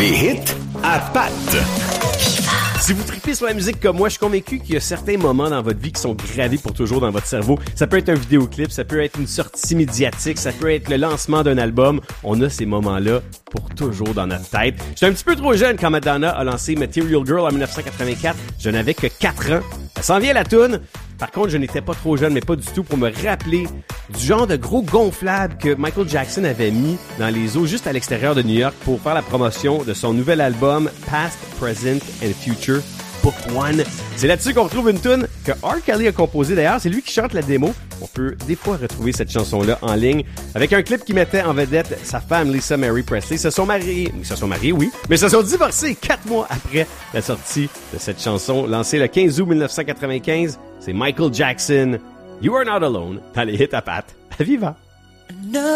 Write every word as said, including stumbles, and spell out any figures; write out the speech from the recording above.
Les hits à patte. Si vous tripez sur la musique comme moi, je suis convaincu qu'il y a certains moments dans votre vie qui sont gravés pour toujours dans votre cerveau. Ça peut être un vidéoclip, ça peut être une sortie médiatique, ça peut être le lancement d'un album. On a ces moments-là pour toujours dans notre tête. J'étais un petit peu trop jeune quand Madonna a lancé Material Girl en dix-neuf cent quatre-vingt-quatre. Je n'avais que quatre ans. Ça s'en vient la toune. Par contre, je n'étais pas trop jeune, mais pas du tout, pour me rappeler du genre de gros gonflable que Michael Jackson avait mis dans les eaux juste à l'extérieur de New York pour faire la promotion de son nouvel album Past, Present and Future Book One. C'est là-dessus qu'on retrouve une tune que R. Kelly a composée d'ailleurs. C'est lui qui chante la démo. On peut des fois retrouver cette chanson-là en ligne avec un clip qui mettait en vedette sa femme Lisa Marie Presley. Ils se sont mariés, ils se sont mariés, oui, mais ils se sont divorcés quatre mois après la sortie de cette chanson lancée le quinze août dix-neuf cent quatre-vingt-quinze. C'est Michael Jackson, You Are Not Alone, dans les hits à patte. À Viva!